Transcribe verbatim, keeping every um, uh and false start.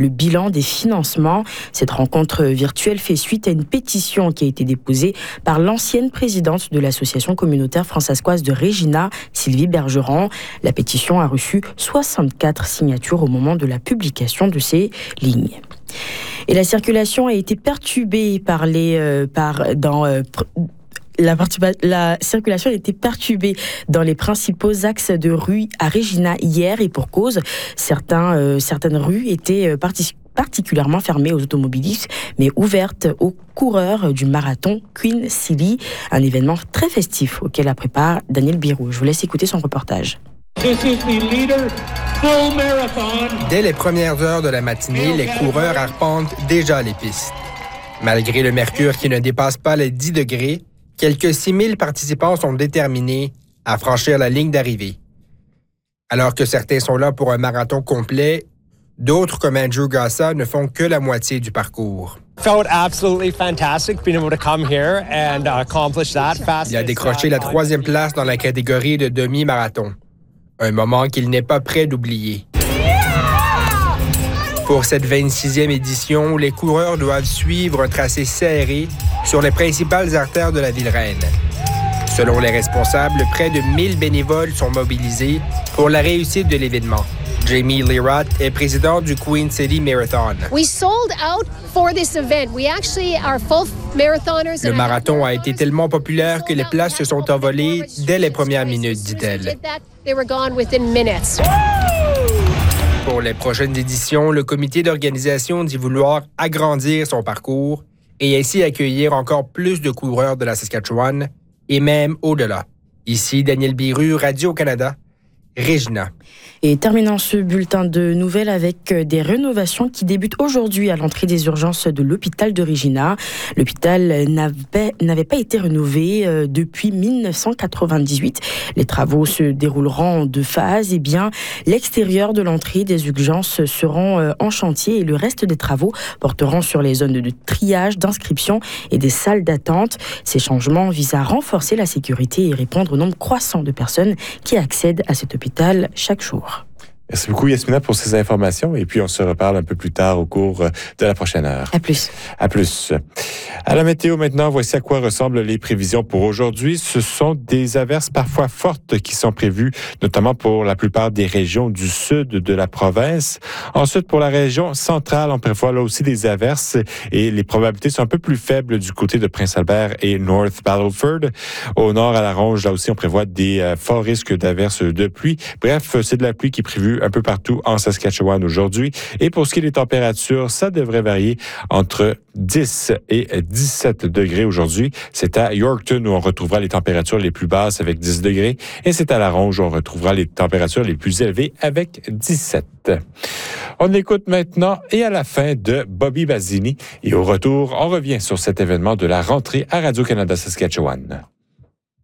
le bilan des financements. Cette rencontre virtuelle fait suite à une pétition qui a été déposée par l'ancienne présidente de l'association communautaire françaiscoise de Regina, Sylvie Bergeron. La pétition a reçu soixante-quatre signatures au moment de la publication de ces lignes. Et la circulation a été perturbée par les, euh, par, dans, euh, La, la circulation a été perturbée dans les principaux axes de rue à Regina hier et pour cause. Certains, euh, certaines rues étaient euh, partic- particulièrement fermées aux automobilistes, mais ouvertes aux coureurs du marathon Queen City, un événement très festif auquel a prépare Daniel Birou. Je vous laisse écouter son reportage. Dès les premières heures de la matinée, les coureurs arpentent déjà les pistes. Malgré le mercure qui ne dépasse pas les dix degrés, quelques six mille participants sont déterminés à franchir la ligne d'arrivée. Alors que certains sont là pour un marathon complet, d'autres, comme Andrew Gassa, ne font que la moitié du parcours. Felt absolutely fantastic being able to come here and accomplish that fast. Il a décroché la troisième place dans la catégorie de demi-marathon. Un moment qu'il n'est pas prêt d'oublier. Pour cette vingt-sixième édition, les coureurs doivent suivre un tracé serré sur les principales artères de la ville reine. Selon les responsables, près de mille bénévoles sont mobilisés pour la réussite de l'événement. Jamie Lirot est président du Queen City Marathon. We sold out for this event. We actually are full marathoners. Le marathon a été tellement populaire que les places se sont envolées dès les premières minutes, dit-elle. They were gone within minutes. Pour les prochaines éditions, le comité d'organisation dit vouloir agrandir son parcours et ainsi accueillir encore plus de coureurs de la Saskatchewan et même au-delà. Ici, Daniel Biru, Radio-Canada, Regina. Et terminons ce bulletin de nouvelles avec des rénovations qui débutent aujourd'hui à l'entrée des urgences de l'hôpital de Regina. L'hôpital n'avait, n'avait pas été rénové euh, depuis dix-neuf cent quatre-vingt-dix-huit. Les travaux se dérouleront en deux phases. Et bien, l'extérieur de l'entrée des urgences seront euh, en chantier et le reste des travaux porteront sur les zones de triage, d'inscription et des salles d'attente. Ces changements visent à renforcer la sécurité et répondre au nombre croissant de personnes qui accèdent à cet hôpital chaque jour. Merci beaucoup, Yasmina, pour ces informations. Et puis, on se reparle un peu plus tard au cours de la prochaine heure. À plus. À plus. À la météo maintenant, voici à quoi ressemblent les prévisions pour aujourd'hui. Ce sont des averses parfois fortes qui sont prévues, notamment pour la plupart des régions du sud de la province. Ensuite, pour la région centrale, on prévoit là aussi des averses et les probabilités sont un peu plus faibles du côté de Prince-Albert et North Battleford. Au nord, à la Ronge, là aussi, on prévoit des euh, forts risques d'averses de pluie. Bref, c'est de la pluie qui est prévue un peu partout en Saskatchewan aujourd'hui. Et pour ce qui est des températures, ça devrait varier entre dix et dix-sept degrés aujourd'hui. C'est à Yorkton où on retrouvera les températures les plus basses avec dix degrés. Et c'est à La Ronge où on retrouvera les températures les plus élevées avec dix-sept. On écoute maintenant et à la fin de Bobby Bazzini. Et au retour, on revient sur cet événement de la rentrée à Radio-Canada Saskatchewan.